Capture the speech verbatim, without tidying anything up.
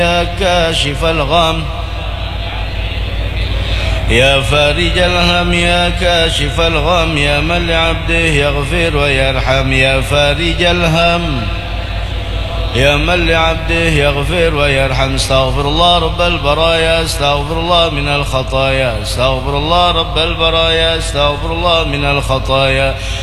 يا كاشف الغم يا فارج الهم يا كاشف الغم يا من لعبده يغفر ويرحم يا فارج الهم يا من لعبده يغفر ويرحم. استغفر الله رب البرايا استغفر الله من الخطايا استغفر الله رب البرايا استغفر الله من الخطايا.